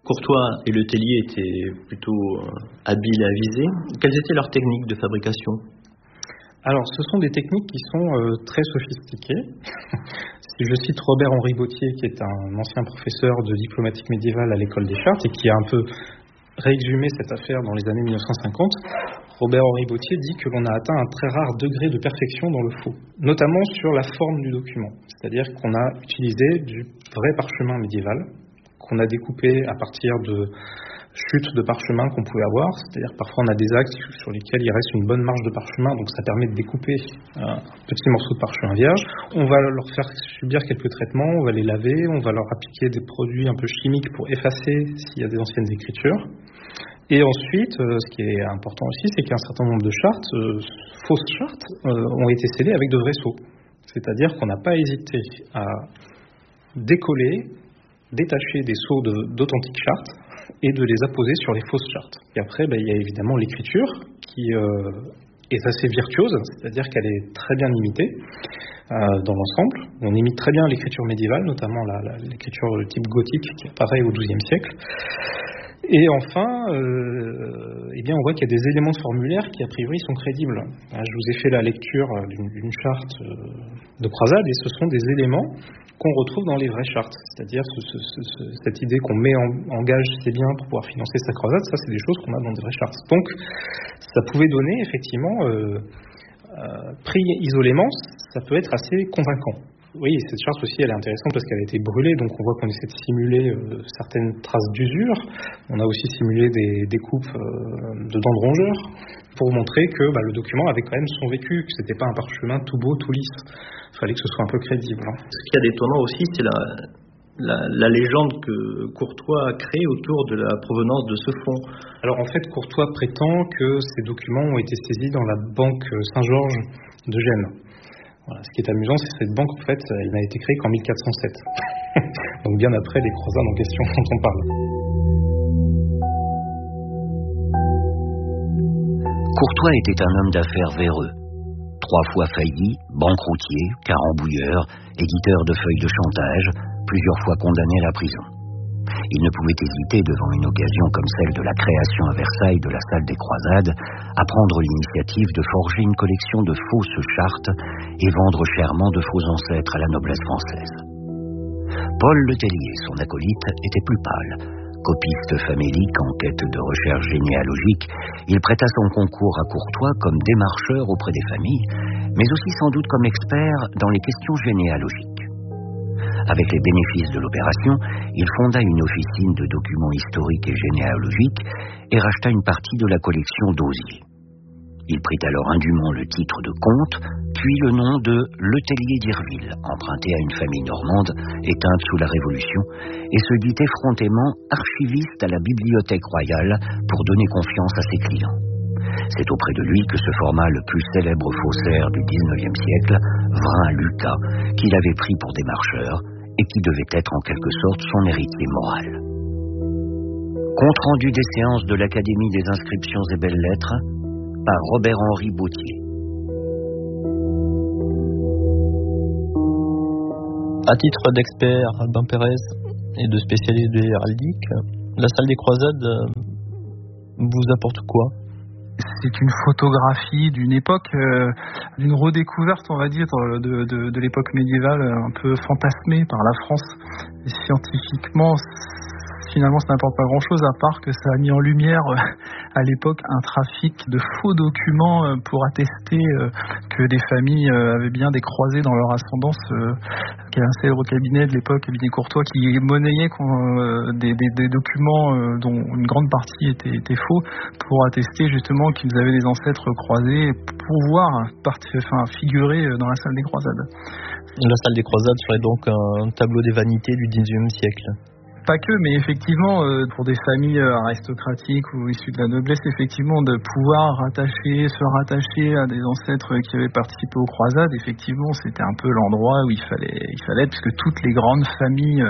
Courtois et Le Tellier étaient plutôt habiles à viser. Quelles étaient leurs techniques de fabrication ? Alors, ce sont des techniques qui sont très sophistiquées. Si je cite Robert-Henri Bautier, qui est un ancien professeur de diplomatique médiévale à l'école des Chartes et qui a un peu réexhumé cette affaire dans les années 1950, Robert-Henri Bautier dit que l'on a atteint un très rare degré de perfection dans le faux, notamment sur la forme du document. C'est-à-dire qu'on a utilisé du vrai parchemin médiéval, qu'on a découpé à partir de chutes de parchemin qu'on pouvait avoir, c'est-à-dire parfois on a des actes sur lesquels il reste une bonne marge de parchemin, donc ça permet de découper un petit morceau de parchemin vierge. On va leur faire subir quelques traitements, on va les laver, on va leur appliquer des produits un peu chimiques pour effacer s'il y a des anciennes écritures. Et ensuite, ce qui est important aussi, c'est qu'un certain nombre de chartes, fausses chartes, ont été scellées avec de vrais sceaux. C'est-à-dire qu'on n'a pas hésité à décoller, détacher des sceaux d'authentiques chartes et de les apposer sur les fausses chartes. Et après, il y a évidemment l'écriture qui est assez virtuose, c'est-à-dire qu'elle est très bien imitée dans l'ensemble. On imite très bien l'écriture médiévale, notamment l'écriture de type gothique qui apparaît au XIIe siècle. Et enfin, on voit qu'il y a des éléments de formulaire qui, a priori, sont crédibles. Je vous ai fait la lecture d'une charte de croisade, et ce sont des éléments qu'on retrouve dans les vraies chartes. C'est-à-dire cette idée qu'on met en gage ses biens pour pouvoir financer sa croisade, ça, c'est des choses qu'on a dans des vraies chartes. Donc, ça pouvait donner, effectivement, pris isolément, ça peut être assez convaincant. Oui, cette charte aussi, elle est intéressante parce qu'elle a été brûlée, donc on voit qu'on essaie de simuler certaines traces d'usure. On a aussi simulé des découpes de dents de rongeurs pour montrer que le document avait quand même son vécu, que c'était pas un parchemin tout beau, tout lisse. Il fallait que ce soit un peu crédible. Ce qu'il y a d'étonnant aussi, c'est la légende que Courtois a créée autour de la provenance de ce fonds. Alors en fait, Courtois prétend que ces documents ont été saisis dans la banque Saint-Georges de Gênes. Voilà, ce qui est amusant, c'est que cette banque, en fait, elle n'a été créée qu'en 1407. Donc bien après les croisades en question dont on parle. Courtois était un homme d'affaires véreux. 3 fois failli, banqueroutier, carambouilleur, éditeur de feuilles de chantage, plusieurs fois condamné à la prison. Il ne pouvait hésiter devant une occasion comme celle de la création à Versailles de la salle des croisades à prendre l'initiative de forger une collection de fausses chartes et vendre chèrement de faux ancêtres à la noblesse française. Paul Le Tellier, son acolyte, était plus pâle. Copiste famélique en quête de recherche généalogique, il prêta son concours à Courtois comme démarcheur auprès des familles, mais aussi sans doute comme expert dans les questions généalogiques. Avec les bénéfices de l'opération, il fonda une officine de documents historiques et généalogiques et racheta une partie de la collection d'Osier. Il prit alors indûment le titre de comte, puis le nom de Le Tellier d'Irville, emprunté à une famille normande éteinte sous la Révolution, et se dit effrontément archiviste à la Bibliothèque royale pour donner confiance à ses clients. C'est auprès de lui que se forma le plus célèbre faussaire du XIXe siècle, Vrin Lucas, qu'il avait pris pour démarcheur et qui devait être en quelque sorte son héritier moral. Compte rendu des séances de l'Académie des inscriptions et belles-lettres par Robert-Henri Bautier. À titre d'expert Albin Pérez et de spécialiste de l'héraldique, la salle des croisades vous apporte quoi ? C'est une photographie d'une époque, d'une redécouverte, on va dire, de l'époque médiévale, un peu fantasmée par la France. Et scientifiquement, finalement, ça n'apporte pas grand-chose, à part que ça a mis en lumière, à l'époque, un trafic de faux documents pour attester que des familles avaient bien des croisés dans leur ascendance. Qui est un célèbre cabinet de l'époque, cabinet Courtois, qui monnayait des documents dont une grande partie était faux, pour attester justement qu'ils avaient des ancêtres croisés, pour pouvoir figurer dans la salle des croisades. La salle des croisades serait donc un tableau des vanités du XIXe siècle. Pas que, mais effectivement, pour des familles aristocratiques ou issues de la noblesse, effectivement, de pouvoir se rattacher à des ancêtres qui avaient participé aux croisades, effectivement, c'était un peu l'endroit où il fallait être, puisque toutes les grandes familles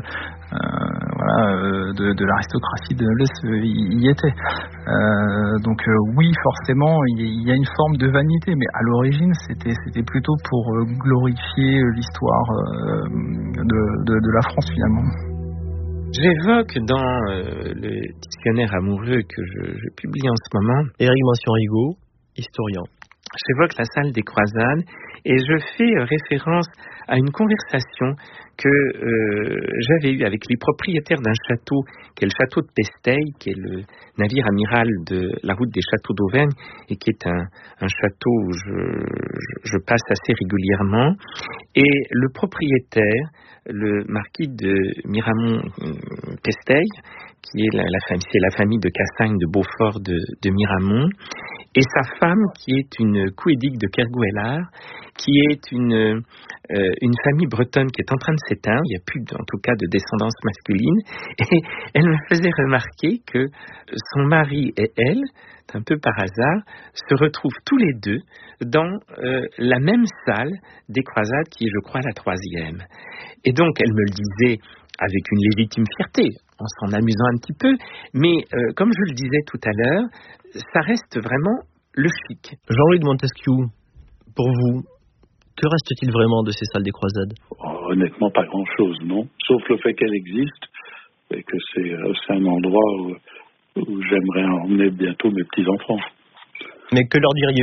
de l'aristocratie de noblesse y étaient. Donc oui, forcément, il y a une forme de vanité, mais à l'origine, c'était plutôt pour glorifier l'histoire de la France, finalement. J'évoque dans le dictionnaire amoureux que je publie en ce moment, Éric Mansion-Rigaud, historien. J'évoque la salle des croisades et je fais référence à une conversation que j'avais eue avec les propriétaires d'un château, qui est le château de Pesteille, qui est le navire amiral de la route des châteaux d'Auvergne, et qui est un château où je passe assez régulièrement. Et le propriétaire, le marquis de Miramont-Pesteille, qui est c'est la famille de Cassagne de Beaufort de Miramont, et sa femme, qui est une couédique de Kergouellard, qui est une famille bretonne qui est en train de s'éteindre. Il n'y a plus, en tout cas, de descendance masculine. Et elle me faisait remarquer que son mari et elle, un peu par hasard, se retrouvent tous les deux dans la même salle des croisades, qui est, je crois, la 3e. Et donc, elle me le disait avec une légitime fierté, en s'en amusant un petit peu, mais comme je le disais tout à l'heure, ça reste vraiment le chic. Jean-Louis de Montesquieu, pour vous, que reste-t-il vraiment de ces salles des croisades ? Honnêtement, pas grand-chose, non. Sauf le fait qu'elle existe et que c'est un endroit où j'aimerais emmener bientôt mes petits-enfants. Mais que leur diriez-vous ?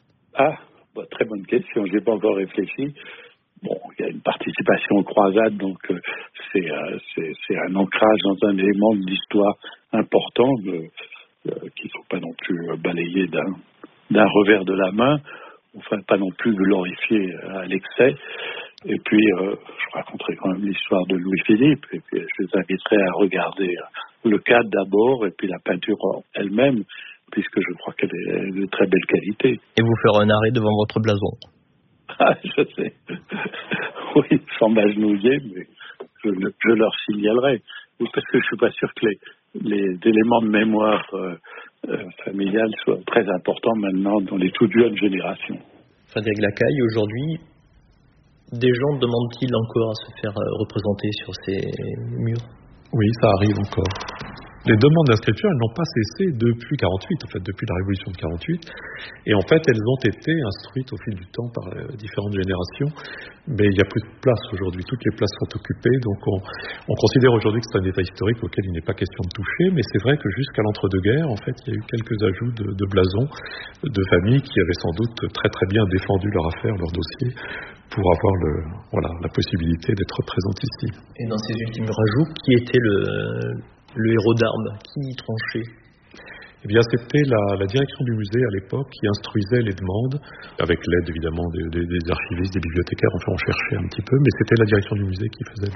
Très bonne question, je n'ai pas encore réfléchi. Bon, il y a une participation aux croisades, donc c'est un ancrage dans un élément de l'histoire important qu'il ne faut pas non plus balayer d'un revers de la main, enfin pas non plus glorifier à l'excès. Et puis, je raconterai quand même l'histoire de Louis-Philippe, et puis je les inviterai à regarder le cadre d'abord, et puis la peinture elle-même, puisque je crois qu'elle est de très belle qualité. Et vous faire un arrêt devant votre blason. Je sais. Oui, sans m'agenouiller, mais je leur signalerai. Parce que je suis pas sûr que les éléments de mémoire familiale soient très importants maintenant dans les toutes jeunes générations. Frédéric Lacaille, aujourd'hui, des gens demandent-ils encore à se faire représenter sur ces murs ? Oui, ça arrive encore. Les demandes d'inscription, elles n'ont pas cessé depuis 48, en fait, depuis la Révolution de 48. Et en fait, elles ont été instruites au fil du temps par différentes générations. Mais il n'y a plus de place aujourd'hui. Toutes les places sont occupées. Donc, on considère aujourd'hui que c'est un état historique auquel il n'est pas question de toucher. Mais c'est vrai que jusqu'à l'entre-deux-guerres, en fait, il y a eu quelques ajouts de blasons de familles qui avaient sans doute très très bien défendu leur affaire, leur dossier, pour avoir la possibilité d'être présente ici. Et dans ces ultimes rajouts, qui était le héros d'armes, qui y tranchait ? Eh bien, c'était la direction du musée à l'époque qui instruisait les demandes, avec l'aide évidemment des archivistes, des bibliothécaires, enfin on cherchait un petit peu, mais c'était la direction du musée qui faisait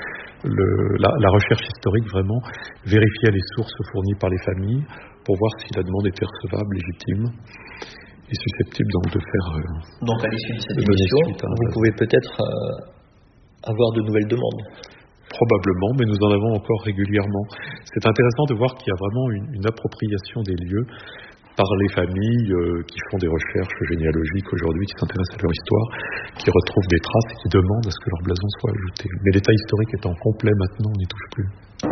la recherche historique vraiment, vérifiait les sources fournies par les familles pour voir si la demande était recevable, légitime et susceptible donc de faire... Donc à l'issue de cette émission, vous pouvez peut-être avoir de nouvelles demandes. Probablement, mais nous en avons encore régulièrement. C'est intéressant de voir qu'il y a vraiment une appropriation des lieux par les familles qui font des recherches généalogiques aujourd'hui, qui s'intéressent à leur histoire, qui retrouvent des traces et qui demandent à ce que leur blason soit ajouté. Mais l'état historique étant complet maintenant, on n'y touche plus.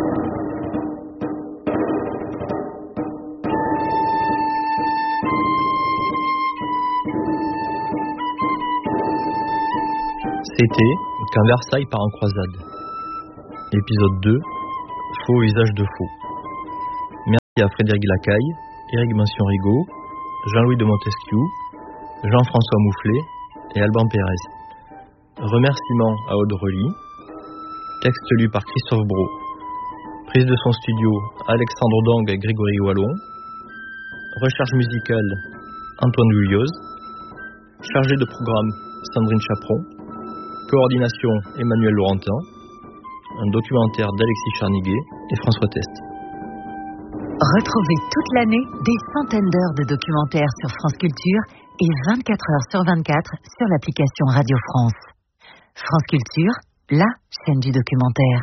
C'était Qu'un Versailles part en croisade. Épisode 2, Faux usage de faux. Merci à Frédéric Lacaille, Éric Mansion-Rigaud, Jean-Louis de Montesquieu, Jean-François Moufflet et Alban Pérez. Remerciements à Aude Rely. Texte lu par Christophe Brault. Prise de son studio, Alexandre Dang et Grégory Wallon. Recherche musicale, Antoine Gulioz. Chargé de programme, Sandrine Chaperon. Coordination, Emmanuel Laurentin. Un documentaire d'Alexis Charniguet et François Test. Retrouvez toute l'année des centaines d'heures de documentaires sur France Culture et 24 heures sur 24 sur l'application Radio France. France Culture, la chaîne du documentaire.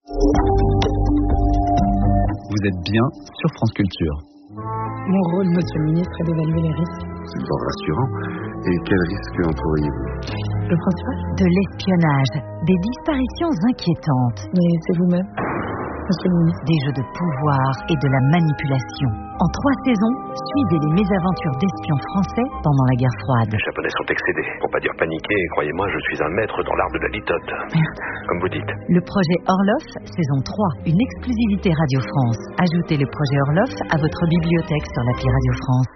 Vous êtes bien sur France Culture. Mon rôle, monsieur le ministre, est d'évaluer les risques. C'est fort rassurant. Et quels risques encourriez-vous ? Le principal ? De l'espionnage, des disparitions inquiétantes. Mais c'est vous-même ? Monsieur le ministre. Des jeux de pouvoir et de la manipulation. En 3 saisons, suivez les mésaventures d'espions français pendant la guerre froide. Les Japonais sont excédés. Pour pas dire paniqués, croyez-moi, je suis un maître dans l'art de la litote. Comme vous dites. Le projet Orloff, saison 3, une exclusivité Radio France. Ajoutez le projet Orloff à votre bibliothèque sur l'appli Radio France.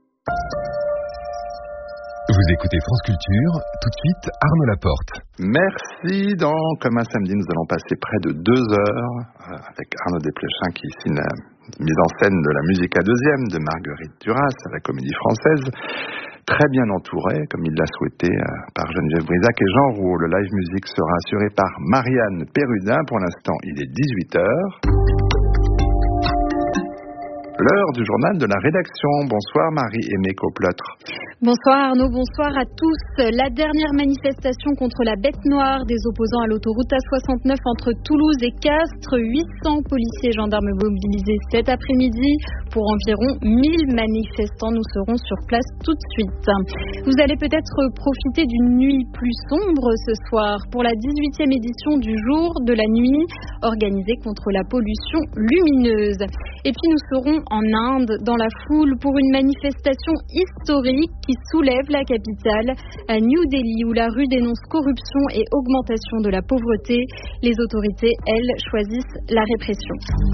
Vous écoutez France Culture, tout de suite Arnaud Laporte. Merci. Comme un samedi, nous allons passer près de 2 heures avec Arnaud Desplechin qui signe la mise en scène de la musique à deuxième de Marguerite Duras à la Comédie Française. Très bien entouré, comme il l'a souhaité, par Geneviève Brisac et Jean Rouault. Le live music sera assuré par Marianne Perrudin. Pour l'instant, il est 18h. L'heure du journal de la rédaction. Bonsoir Marie-Aimée Coplotre. Bonsoir Arnaud, bonsoir à tous. La dernière manifestation contre la bête noire des opposants à l'autoroute A69 entre Toulouse et Castres. 800 policiers et gendarmes mobilisés cet après-midi pour environ 1000 manifestants. Nous serons sur place tout de suite. Vous allez peut-être profiter d'une nuit plus sombre ce soir pour la 18e édition du jour de la nuit organisée contre la pollution lumineuse. Et puis nous serons en Inde dans la foule pour une manifestation historique qui soulève la capitale, à New Delhi, où la rue dénonce corruption et augmentation de la pauvreté. Les autorités, elles, choisissent la répression.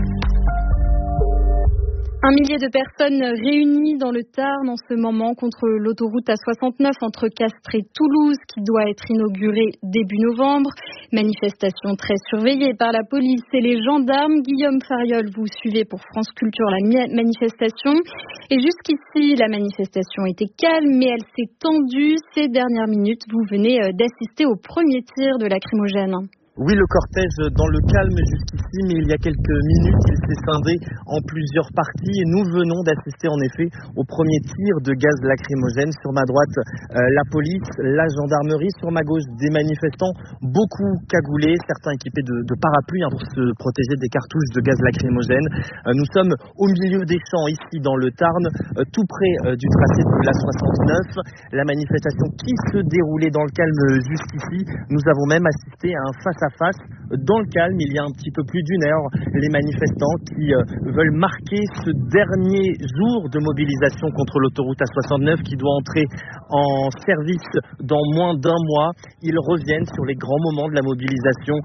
1 millier de personnes réunies dans le Tarn en ce moment contre l'autoroute A69 entre Castres et Toulouse qui doit être inaugurée début novembre. Manifestation très surveillée par la police et les gendarmes. Guillaume Fariol, vous suivez pour France Culture la manifestation. Et jusqu'ici, la manifestation était calme, mais elle s'est tendue ces dernières minutes. Vous venez d'assister au premier tir de lacrymogène. Oui, le cortège dans le calme jusqu'ici, mais il y a quelques minutes, il s'est scindé en plusieurs parties et nous venons d'assister en effet au premier tir de gaz lacrymogène. Sur ma droite, la police, la gendarmerie, sur ma gauche, des manifestants, beaucoup cagoulés, certains équipés de parapluies pour se protéger des cartouches de gaz lacrymogène. Nous sommes au milieu des champs, ici dans le Tarn, tout près du tracé de l'A69. La manifestation qui se déroulait dans le calme jusqu'ici, nous avons même assisté à un face-à-face dans le calme, il y a un petit peu plus d'1 heure, les manifestants qui veulent marquer ce dernier jour de mobilisation contre l'autoroute A69 qui doit entrer en service dans moins d'1 mois. Ils reviennent sur les grands moments de la mobilisation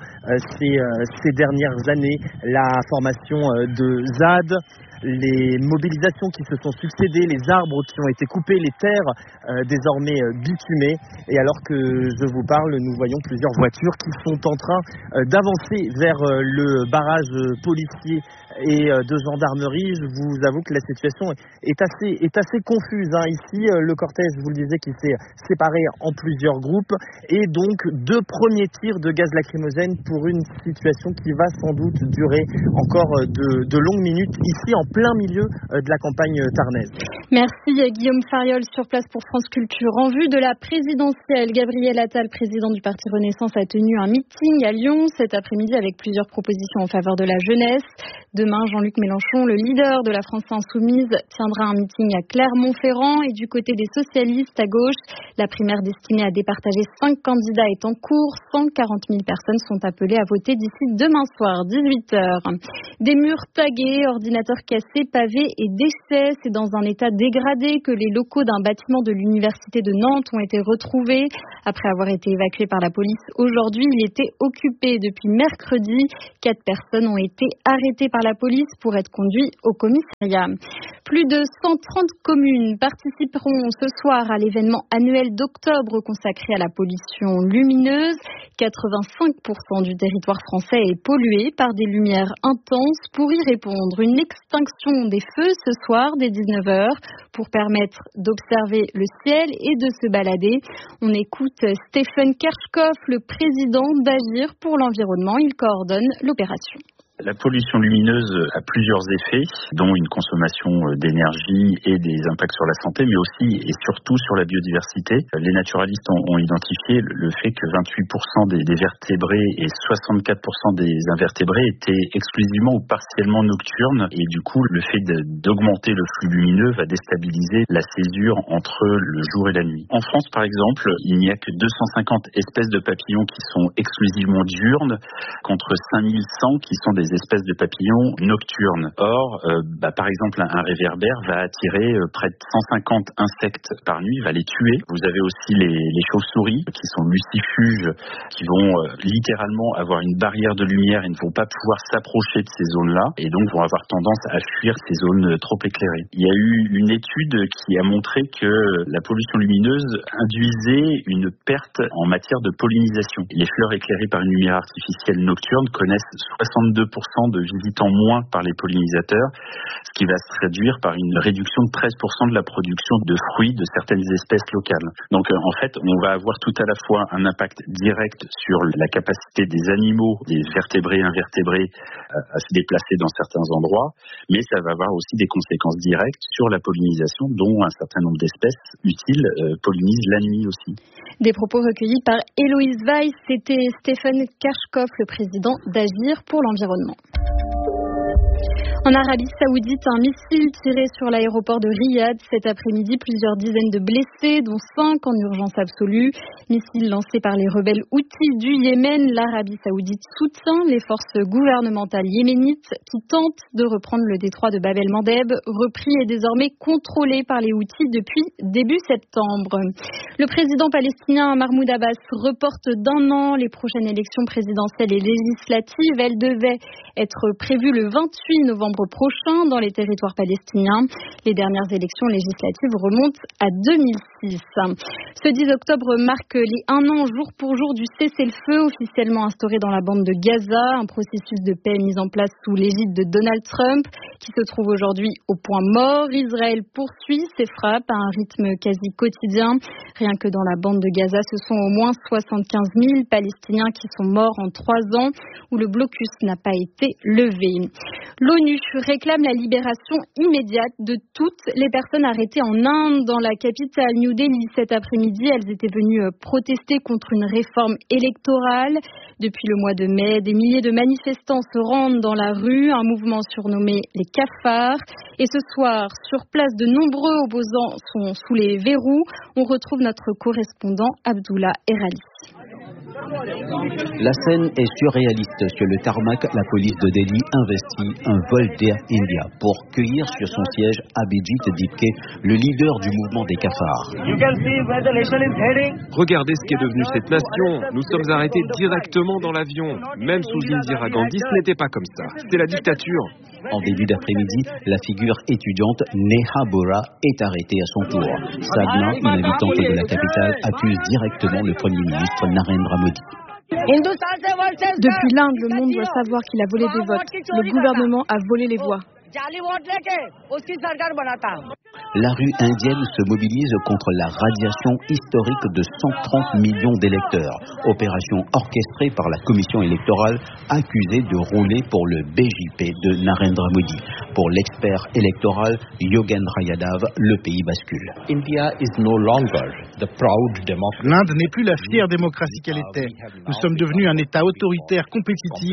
ces dernières années, la formation de ZAD, les mobilisations qui se sont succédées, les arbres qui ont été coupés, les terres désormais bitumées. Et alors que je vous parle, nous voyons plusieurs voitures qui sont en train d'avancer vers le barrage policier et de gendarmerie. Je vous avoue que la situation est assez confuse. Ici, le cortège, je vous le disais, qui s'est séparé en plusieurs groupes. Et donc, 2 premiers tirs de gaz lacrymogène pour une situation qui va sans doute durer encore de longues minutes ici en plein milieu de la campagne tarnaise. Merci Guillaume Fariol sur place pour France Culture. En vue de la présidentielle, Gabriel Attal, président du Parti Renaissance, a tenu un meeting à Lyon cet après-midi avec plusieurs propositions en faveur de la jeunesse. Demain, Jean-Luc Mélenchon, le leader de la France Insoumise, tiendra un meeting à Clermont-Ferrand. Et du côté des socialistes à gauche, la primaire destinée à départager 5 candidats est en cours. 140 000 personnes sont appelées à voter d'ici demain soir, 18h. Des murs tagués, ordinateurs cassés, pavés et déchets. C'est dans un état dégradé que les locaux d'un bâtiment de l'université de Nantes ont été retrouvés. Après avoir été évacués par la police aujourd'hui, il était occupé depuis mercredi. 4 personnes ont été arrêtées par la police pour être conduites au commissariat. Plus de 130 communes participeront ce soir à l'événement annuel d'octobre consacré à la pollution lumineuse. 85% du territoire français est pollué par des lumières intenses. Pour y répondre, une extinction des feux ce soir dès 19h pour permettre d'observer le ciel et de se balader. On écoute Stephen Kershkov, le président d'Agir pour l'environnement. Il coordonne l'opération. La pollution lumineuse a plusieurs effets, dont une consommation d'énergie et des impacts sur la santé, mais aussi et surtout sur la biodiversité. Les naturalistes ont identifié le fait que 28% des vertébrés et 64% des invertébrés étaient exclusivement ou partiellement nocturnes. Et du coup, le fait d'augmenter le flux lumineux va déstabiliser la césure entre le jour et la nuit. En France, par exemple, il n'y a que 250 espèces de papillons qui sont exclusivement diurnes, contre 5100 qui sont des espèces de papillons nocturnes. Or, par exemple, un réverbère va attirer près de 150 insectes par nuit, va les tuer. Vous avez aussi les chauves-souris qui sont lucifuges, qui vont littéralement avoir une barrière de lumière et ne vont pas pouvoir s'approcher de ces zones-là et donc vont avoir tendance à fuir ces zones trop éclairées. Il y a eu une étude qui a montré que la pollution lumineuse induisait une perte en matière de pollinisation. Les fleurs éclairées par une lumière artificielle nocturne connaissent 62% de visites en moins par les pollinisateurs, ce qui va se traduire par une réduction de 13% de la production de fruits de certaines espèces locales. Donc en fait, on va avoir tout à la fois un impact direct sur la capacité des animaux, des vertébrés, invertébrés, à se déplacer dans certains endroits, mais ça va avoir aussi des conséquences directes sur la pollinisation, dont un certain nombre d'espèces utiles pollinisent la nuit aussi. Des propos recueillis par Héloïse Weiss, c'était Stéphane Kershkov, le président d'Agir pour l'environnement. En Arabie Saoudite, un missile tiré sur l'aéroport de Riyad cet après-midi, plusieurs dizaines de blessés, dont 5 en urgence absolue. Missile lancé par les rebelles Houthis du Yémen. L'Arabie Saoudite soutient les forces gouvernementales yéménites qui tentent de reprendre le détroit de Bab el-Mandeb, repris et désormais contrôlé par les Houthis depuis début septembre. Le président palestinien Mahmoud Abbas reporte d'1 an les prochaines élections présidentielles et législatives. Elles devaient être prévues le 28 novembre prochain dans les territoires palestiniens. Les dernières élections législatives remontent à 2006. Ce 10 octobre marque les 1 an jour pour jour du cessez-le-feu officiellement instauré dans la bande de Gaza, un processus de paix mis en place sous l'égide de Donald Trump qui se trouve aujourd'hui au point mort. Israël poursuit ses frappes à un rythme quasi quotidien. Rien que dans la bande de Gaza, ce sont au moins 75 000 Palestiniens qui sont morts en 3 ans où le blocus n'a pas été levé. L'ONU réclame la libération immédiate de toutes les personnes arrêtées en Inde. Dans la capitale New Delhi cet après-midi, elles étaient venues protester contre une réforme électorale. Depuis le mois de mai, des milliers de manifestants se rendent dans la rue, un mouvement surnommé les cafards. Et ce soir, sur place, de nombreux opposants sont sous les verrous. On retrouve notre correspondant Abdullah Erali. La scène est surréaliste. Sur le tarmac, la police de Delhi investit un vol d'Air India pour cueillir sur son siège Abhijit Dipke, le leader du mouvement des cafards. Regardez ce qu'est devenu cette nation. Nous sommes arrêtés directement dans l'avion. Même sous Indira Gandhi, ce n'était pas comme ça. C'est la dictature. En début d'après-midi, la figure étudiante Neha Bora est arrêtée à son tour. Sadhna, une habitante de la capitale, accuse directement le Premier ministre Narendra Modi. Depuis l'Inde, le monde doit savoir qu'il a volé des votes. Le gouvernement a volé les voix. La rue indienne se mobilise contre la radiation historique de 130 millions d'électeurs. Opération orchestrée par la commission électorale accusée de rouler pour le BJP de Narendra Modi. Pour l'expert électoral Yogendra Yadav, le pays bascule. L'Inde n'est plus la fière démocratie qu'elle était. Nous sommes devenus un État autoritaire compétitif.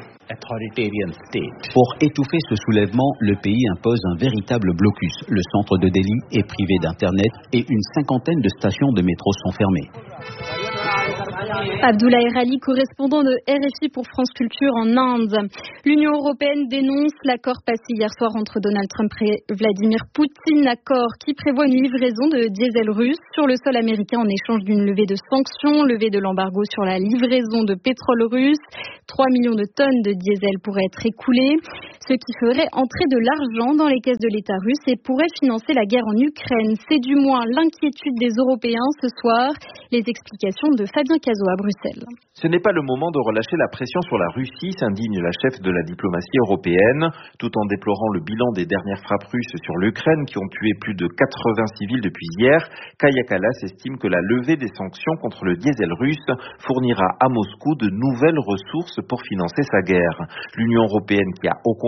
Pour étouffer ce soulèvement, le pays impose un véritable blocus. Le centre de Delhi est privé d'Internet et une 50aine de stations de métro sont fermées. Abdullah Erali, correspondant de RFI pour France Culture en Inde. L'Union européenne dénonce l'accord passé hier soir entre Donald Trump et Vladimir Poutine, accord qui prévoit une livraison de diesel russe sur le sol américain en échange d'une levée de sanctions, levée de l'embargo sur la livraison de pétrole russe. 3 millions de tonnes de diesel pourraient être écoulées, ce qui ferait entrer de l'argent dans les caisses de l'État russe et pourrait financer la guerre en Ukraine. C'est du moins l'inquiétude des Européens ce soir. Les explications de Fabien Cazot à Bruxelles. Ce n'est pas le moment de relâcher la pression sur la Russie, s'indigne la chef de la diplomatie européenne, tout en déplorant le bilan des dernières frappes russes sur l'Ukraine qui ont tué plus de 80 civils depuis hier. Kaja Kallas estime que la levée des sanctions contre le diesel russe fournira à Moscou de nouvelles ressources pour financer sa guerre. L'Union européenne, qui a au contraire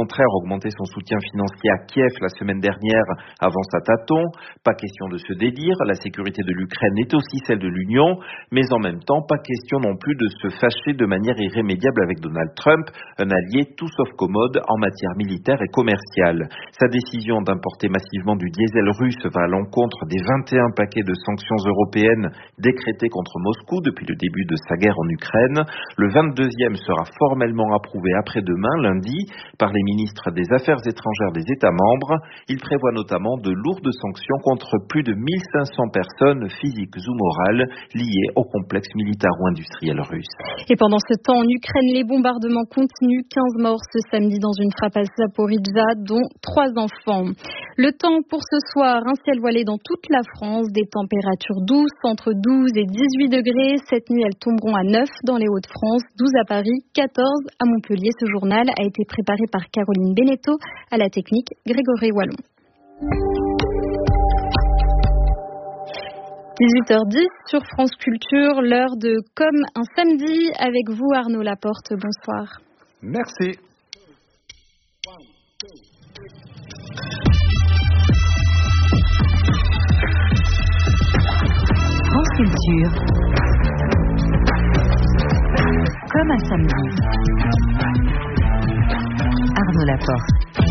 contraire augmenter son soutien financier à Kiev la semaine dernière avance à tâtons. Pas question de se dédire, la sécurité de l'Ukraine est aussi celle de l'Union, mais en même temps, pas question non plus de se fâcher de manière irrémédiable avec Donald Trump, un allié tout sauf commode en matière militaire et commerciale. Sa décision d'importer massivement du diesel russe va à l'encontre des 21 paquets de sanctions européennes décrétés contre Moscou depuis le début de sa guerre en Ukraine. Le 22e sera formellement approuvé après-demain, lundi, par les ministres des Affaires étrangères des États membres. Il prévoit notamment de lourdes sanctions contre plus de 1500 personnes physiques ou morales liées au complexe militaro-industriel russe. Et pendant ce temps, en Ukraine, les bombardements continuent. 15 morts ce samedi dans une frappe à Zaporijjia, dont 3 enfants. Le temps pour ce soir, un ciel voilé dans toute la France, des températures douces, entre 12 et 18 degrés. Cette nuit, elles tomberont à 9 dans les Hauts-de-France, 12 à Paris, 14 à Montpellier. Ce journal a été préparé par Caroline Beneteau, à la technique Grégory Wallon. 18h10 sur France Culture, l'heure de Comme un samedi avec vous Arnaud Laporte. Bonsoir. Merci. France Culture. Comme un samedi. Arnaud Laporte.